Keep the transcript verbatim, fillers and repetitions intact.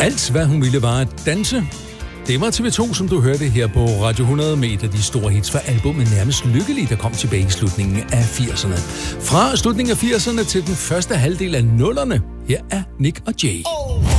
Alt, hvad hun ville, var at danse. Det var T V to, som du hørte her på Radio hundrede med et af de store hits fra albumet Nærmest Lykkelig, der kom tilbage i slutningen af firserne. Fra slutningen af firserne til den første halvdel af nullerne. Her er Nick og Jay. Oh.